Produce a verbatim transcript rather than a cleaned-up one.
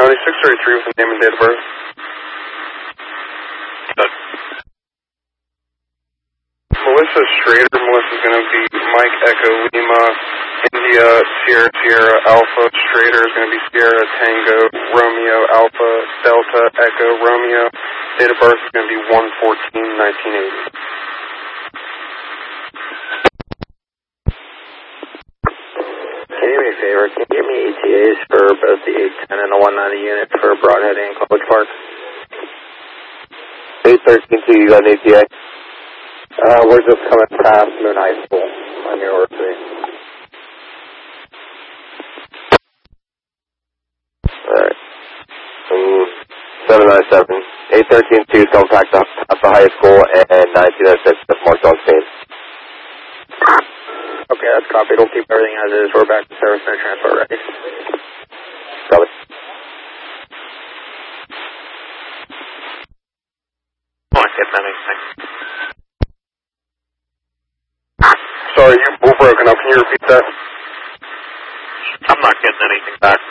ninety-six thirty-three with the name and date of birth. Good. Melissa Schrader. Melissa's going to be Mike Echo Lima, India Sierra Sierra Alpha. Schrader is going to be Sierra Tango Romeo Alpha Delta Echo Romeo. Date of birth is going to be one fourteen nineteen eighty. Can you do me a favor? Can you give me E T As for both the eight ten and the one ninety unit for Broadhead and College Park? eight thirteen two, you got an E T A? Uh, we're just coming past Moon High School on University. Alright. Um, seven nine seven. eight thirteen two, coming past the, past the high school, and nineteen oh six, that's marked on scene. Okay, that's copied. We'll keep everything as is. We're back to service and transport ready. Copy. I'm not getting anything. Sorry, you were broken up. Can you repeat that? I'm not getting anything back.